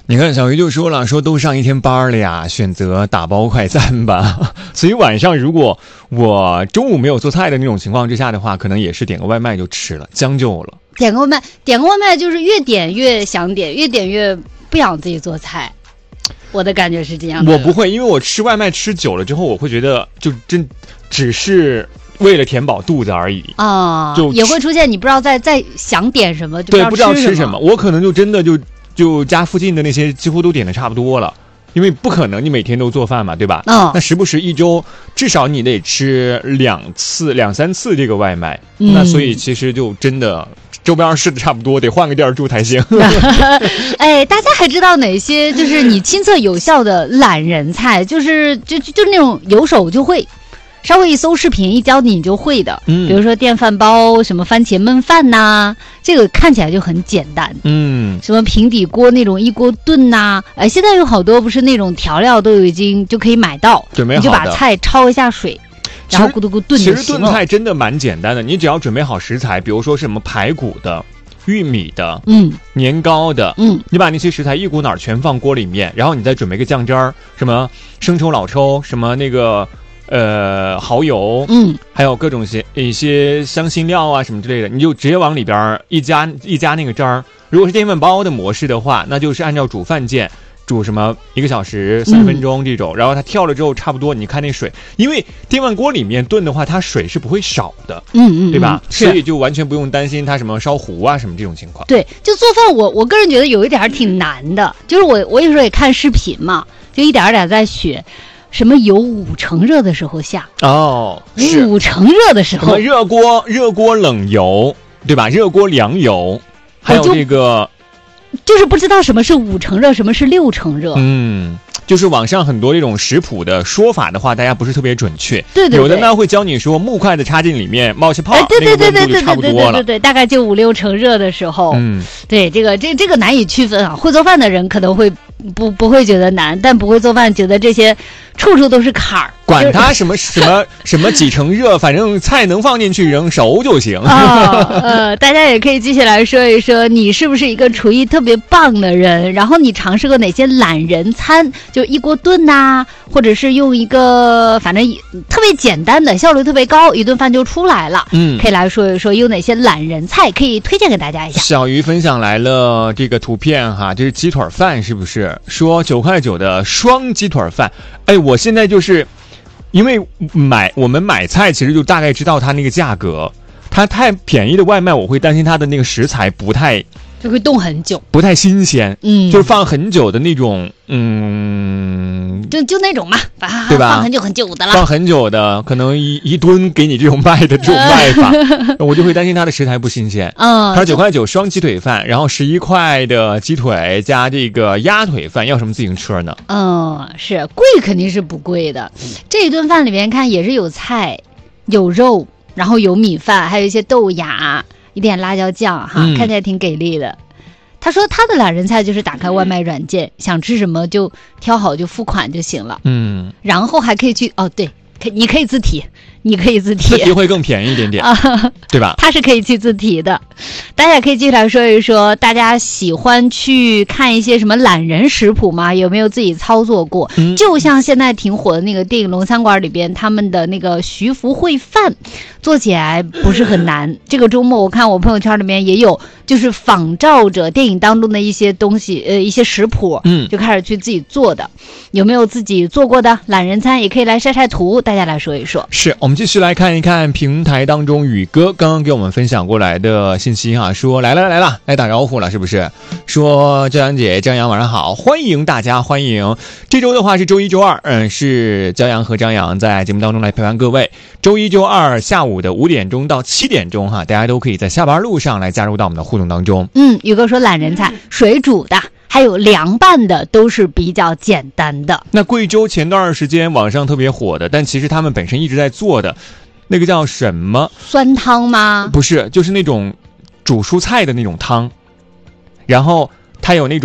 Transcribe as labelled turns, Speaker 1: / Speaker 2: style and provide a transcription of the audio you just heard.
Speaker 1: 你看小鱼就说了，说都上一天班了呀，选择打包快餐吧。所以晚上如果我中午没有做菜的那种情况之下的话，可能也是点个外卖就吃了，将就了。
Speaker 2: 点个外卖就是越点越想点，越点越不想自己做菜。我的感觉是这样的。
Speaker 1: 我不会，因为我吃外卖吃久了之后，我会觉得就真只是为了填饱肚子而已
Speaker 2: 啊，
Speaker 1: 就
Speaker 2: 也会出现你不知道在想点什么，
Speaker 1: 对，不知道吃什么。我可能就真的就家附近的那些几乎都点的差不多了，因为不可能你每天都做饭嘛，对吧？那时不时一周至少你得吃2三次这个外卖，那所以其实就真的周边吃的差不多，得换个地儿住才行。
Speaker 2: 哎，大家还知道哪些就是你亲测有效的懒人菜？就是那种有手就会。稍微一搜视频一教你就会的，比如说电饭煲，什么番茄焖饭呐，这个看起来就很简单，什么平底锅那种一锅炖呐，现在有好多不是那种调料都已经就可以买到，你就把菜焯一下水，然后咕嘟咕炖就行了。
Speaker 1: 其实炖菜真的蛮简单的，你只要准备好食材，比如说什么排骨的、玉米的、年糕的，你把那些食材一股脑全放锅里面，然后你再准备个酱汁儿，什么生抽、老抽，什么那个。蚝油，还有各种一些香辛料啊什么之类的，你就直接往里边一加那个汁儿。如果是电饭煲的模式的话，那就是按照煮饭键煮什么1个小时30分钟这种，然后它跳了之后差不多，你看那水，因为电饭锅里面炖的话，它水是不会少的，对吧？所以就完全不用担心它什么烧糊啊什么这种情况。
Speaker 2: 对，就做饭我个人觉得有一点挺难的，就是我有时候也看视频嘛，就一点点在学。什么油5成热的时候下是5成热的时候，
Speaker 1: 什么热锅冷油，对吧？热锅凉油，还有这个，
Speaker 2: 就是不知道什么是5成热，什么是6成热。
Speaker 1: 就是网上很多这种食谱的说法的话，大家不不是特别准确。
Speaker 2: 对，
Speaker 1: 有的呢会教你说木筷子插进里面冒些泡，
Speaker 2: 对，
Speaker 1: 差不多了。
Speaker 2: 对，大概就5、6成热的时候。对，这个难以区分啊。会做饭的人可能会不会觉得难，但不会做饭觉得这些处处都是坎儿。
Speaker 1: 管它什么几成热，反正菜能放进去扔熟就行。
Speaker 2: 大家也可以继续来说一说，你是不是一个厨艺特别棒的人？然后你尝试过哪些懒人餐？就一锅炖呐，或者是用一个反正特别简单的，效率特别高，一顿饭就出来了。可以来说一说有哪些懒人菜可以推荐给大家一下。小
Speaker 1: 鱼分享来了这个图片哈，这是鸡腿饭，是不是？说9块9的双鸡腿饭。哎，我现在就是。因为我们买菜其实就大概知道它那个价格，它太便宜的外卖我会担心它的那个食材不太
Speaker 2: 就会冻很久，
Speaker 1: 不太新鲜，就是放很久的那种，
Speaker 2: 就那种嘛，
Speaker 1: 对吧？
Speaker 2: 放很久的了，
Speaker 1: 放很久的，可能一吨给你这种卖的这种卖法，我就会担心它的食材不新鲜。它是9块9双鸡腿饭，然后11块的鸡腿加这个鸭腿饭，要什么自行车呢？
Speaker 2: 是贵肯定是不贵的。这一顿饭里面看也是有菜、有肉，然后有米饭，还有一些豆芽。一点辣椒酱哈，看起来挺给力的。他说他的懒人菜就是打开外卖软件，想吃什么就挑好就付款就行了。然后还可以去对，你可以自提，自提
Speaker 1: 会更便宜一点点对吧？
Speaker 2: 他是可以去自提的。大家可以继续来说一说，大家喜欢去看一些什么懒人食谱吗？有没有自己操作过？就像现在挺火的那个电影龙餐馆里边，他们的那个徐福烩饭做起来不是很难。这个周末我看我朋友圈里面也有，就是仿照着电影当中的一些东西，一些食谱，就开始去自己做的。有没有自己做过的懒人餐？也可以来晒晒图，大家来说一说。
Speaker 1: 是，我们继续来看一看平台当中宇哥刚刚给我们分享过来的信息哈，说来打招呼了，是不是？说骄阳姐、张扬晚上好，欢迎大家，欢迎。这周的话是周1、周2，是骄阳和张扬在节目当中来陪伴各位。周1、周2下午的5点钟到7点钟哈，大家都可以在下班路上来加入到我们的互动当中。
Speaker 2: 宇哥说懒人菜，水煮的。还有凉拌的都是比较简单的。
Speaker 1: 那贵州前段时间网上特别火的，但其实他们本身一直在做的那个叫什么
Speaker 2: 酸汤吗？
Speaker 1: 不是，就是那种煮蔬菜的那种汤，然后它有那种